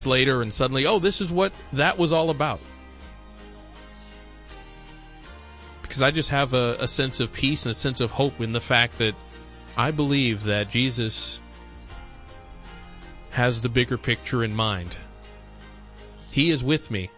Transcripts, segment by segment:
later and suddenly, oh, this is what that was all about. Because I just have a sense of peace and a sense of hope in the fact that I believe that Jesus has the bigger picture in mind. He is with me.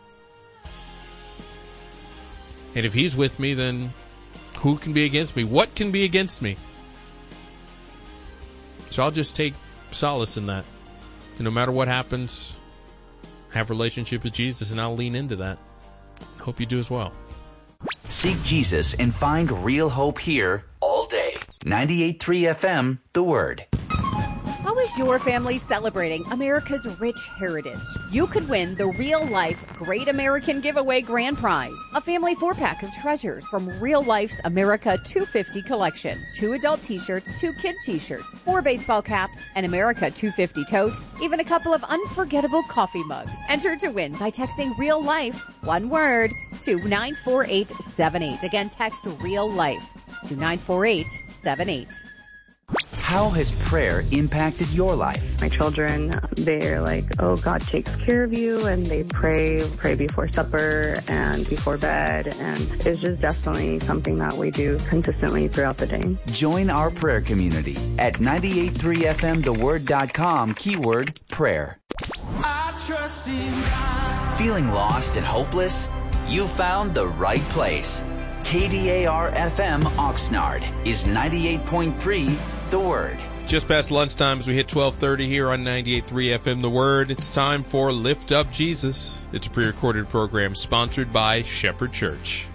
And if he's with me, then who can be against me? What can be against me? So I'll just take solace in that. And no matter what happens, have a relationship with Jesus, and I'll lean into that. Hope you do as well. Seek Jesus and find real hope here all day. 98.3 FM, The Word. How is your family celebrating America's rich heritage? You could win the Real Life Great American Giveaway Grand Prize, a family 4-pack of treasures from Real Life's America 250 collection. 2 adult t-shirts, 2 kid t-shirts, 4 baseball caps, an America 250 tote, even a couple of unforgettable coffee mugs. Enter to win by texting Real Life, one word, to 94878. Again, text Real Life to 94878. How has prayer impacted your life? My children, they're like, oh, God takes care of you, and they pray before supper and before bed, and it's just definitely something that we do consistently throughout the day. Join our prayer community at 983fmtheword.com, keyword prayer. I trust in God. Feeling lost and hopeless? You found the right place. KDAR-FM Oxnard is 98.3 The Word. Just past lunchtime as we hit 12:30 here on 98.3 FM The Word. It's time for Lift Up Jesus. It's a pre-recorded program sponsored by Shepherd Church.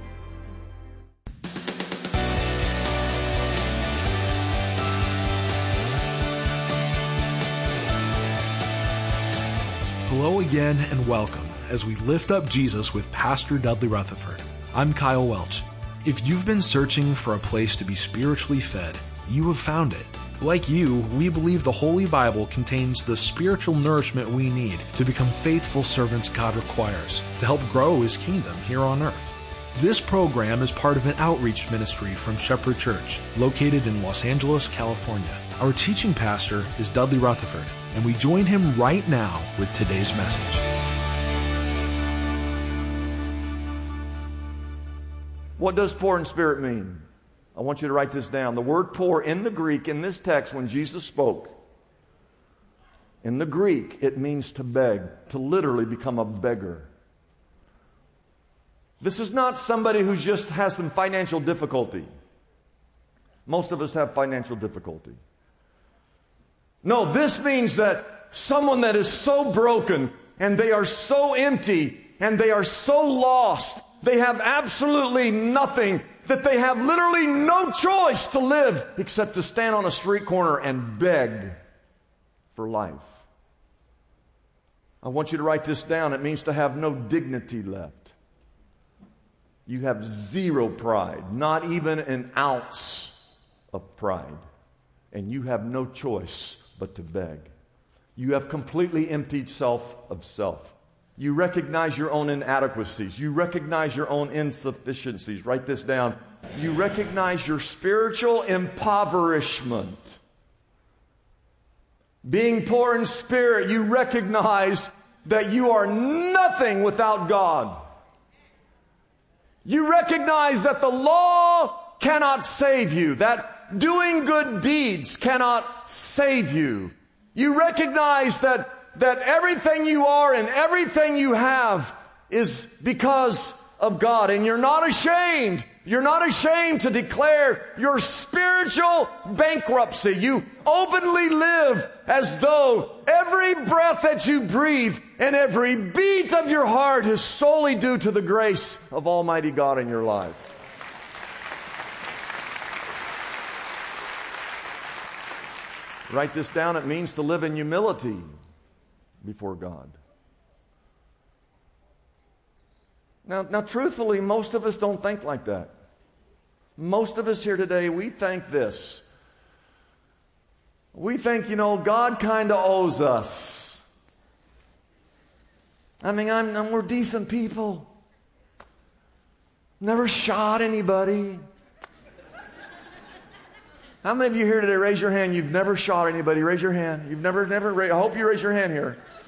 Hello again and welcome as we lift up Jesus with Pastor Dudley Rutherford. I'm Kyle Welch. If you've been searching for a place to be spiritually fed, you have found it. Like you, we believe the Holy Bible contains the spiritual nourishment we need to become faithful servants God requires to help grow His kingdom here on earth. This program is part of an outreach ministry from Shepherd Church, located in Los Angeles, California. Our teaching pastor is Dudley Rutherford, and we join him right now with today's message. What does poor in spirit mean? I want you to write this down. The word poor in the Greek, in this text, when Jesus spoke, in the Greek, it means to beg, to literally become a beggar. This is not somebody who just has some financial difficulty. Most of us have financial difficulty. No, this means that someone that is so broken, and they are so empty, and they are so lost, they have absolutely nothing, that they have literally no choice to live except to stand on a street corner and beg for life. I want you to write this down. It means to have no dignity left. You have zero pride, not even an ounce of pride. And you have no choice but to beg. You have completely emptied self of self. You recognize your own inadequacies. You recognize your own insufficiencies. Write this down. You recognize your spiritual impoverishment. Being poor in spirit, you recognize that you are nothing without God. You recognize that the law cannot save you, that doing good deeds cannot save you. You recognize that everything you are and everything you have is because of God. And you're not ashamed. You're not ashamed to declare your spiritual bankruptcy. You openly live as though every breath that you breathe and every beat of your heart is solely due to the grace of Almighty God in your life. Write this down. It means to live in humility before God. Now, truthfully, most of us don't think like that. Most of us here today, we think this. We think, God kind of owes us. I mean, we're decent people. Never shot anybody. How many of you here today, raise your hand, you've never shot anybody? Raise your hand. You've never, I hope you raise your hand here.